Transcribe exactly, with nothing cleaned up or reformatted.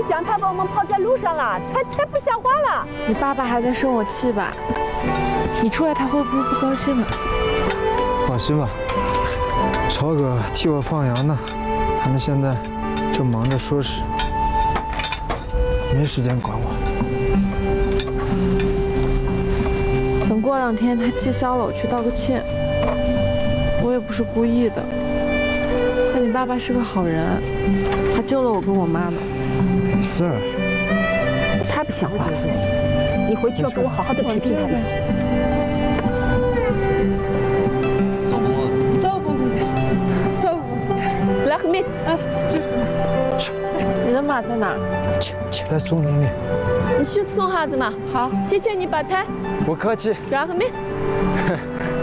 讲他把我们抛在路上了，他他不像话了。 你爸爸还在生我气吧？你出来他会不会不高兴呢？ 放心吧，超哥替我放羊呢，他们现在正忙着说事，没时间管我。 等过两天他气消了，我去道个歉。我也不是故意的，但你爸爸是个好人，他救了我跟我妈呢。 没事儿。 太不像话了，你回去要跟我好好的批评他一下。 来，后面，啊，就你的马在哪儿？去去，在松林里。 你去送哈子嘛。 好， 谢谢你把摊。 不客气。 然后面。